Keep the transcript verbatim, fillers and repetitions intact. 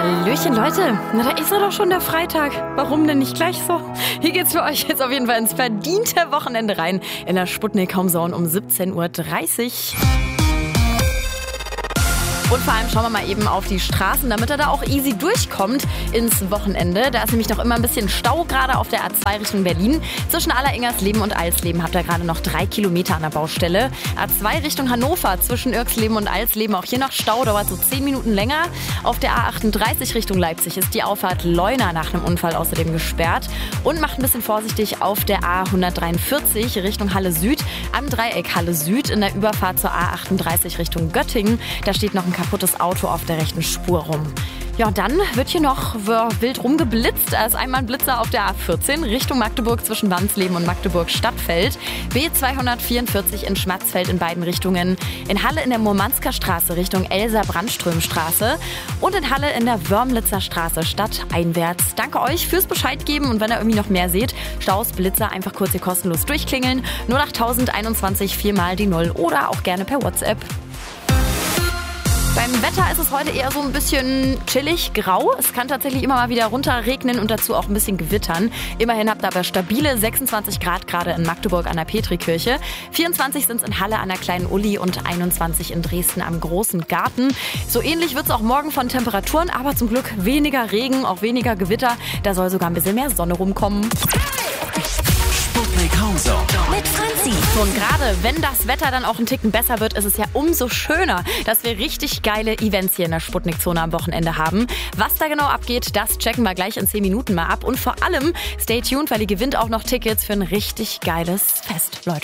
Hallöchen, Leute. Na, da ist ja doch schon der Freitag. Warum denn nicht gleich so? Hier geht's für euch jetzt auf jeden Fall ins verdiente Wochenende rein. In der Sputnik Homezone um siebzehn Uhr dreißig. Und vor allem schauen wir mal eben auf die Straßen, damit er da auch easy durchkommt ins Wochenende. Da ist nämlich noch immer ein bisschen Stau, gerade auf der A zwei Richtung Berlin. Zwischen Alleringersleben und Alsleben habt ihr gerade noch drei Kilometer an der Baustelle. A zwei Richtung Hannover, zwischen Irksleben und Alsleben auch hier noch Stau, dauert so zehn Minuten länger. Auf der A achtunddreißig Richtung Leipzig ist die Auffahrt Leuna nach einem Unfall außerdem gesperrt. Und macht ein bisschen vorsichtig auf der A hundertdreiundvierzig Richtung Halle Süd. Am Dreieck Halle Süd in der Überfahrt zur A achtunddreißig Richtung Göttingen. Da steht noch ein kaputtes Auto auf der rechten Spur rum. Ja, und dann wird hier noch wild rumgeblitzt. Da ist einmal ein Blitzer auf der A vierzehn Richtung Magdeburg zwischen Wansleben und Magdeburg-Stadtfeld. B zweihundertvierundvierzig in Schmatzfeld in beiden Richtungen. In Halle in der Murmansker Straße Richtung Elsa-Brandström-Straße. Und in Halle in der Wörmlitzer Straße stadteinwärts. Danke euch fürs Bescheid geben. Und wenn ihr irgendwie noch mehr seht, Staus, Blitzer, einfach kurz hier kostenlos durchklingeln. null acht einundzwanzig viermal die Null oder auch gerne per WhatsApp. Beim Wetter ist es heute eher so ein bisschen chillig, grau. Es kann tatsächlich immer mal wieder runterregnen und dazu auch ein bisschen gewittern. Immerhin habt ihr aber stabile sechsundzwanzig Grad gerade in Magdeburg an der Petrikirche. vierundzwanzig sind es in Halle an der Kleinen Uli und einundzwanzig in Dresden am Großen Garten. So ähnlich wird es auch morgen von Temperaturen, aber zum Glück weniger Regen, auch weniger Gewitter. Da soll sogar ein bisschen mehr Sonne rumkommen. Sputnik Homezone Mit Franzi. Und gerade wenn das Wetter dann auch einen Ticken besser wird, ist es ja umso schöner, dass wir richtig geile Events hier in der Sputnik-Zone am Wochenende haben. Was da genau abgeht, das checken wir gleich in zehn Minuten mal ab. Und vor allem stay tuned, weil ihr gewinnt auch noch Tickets für ein richtig geiles Fest, Leute.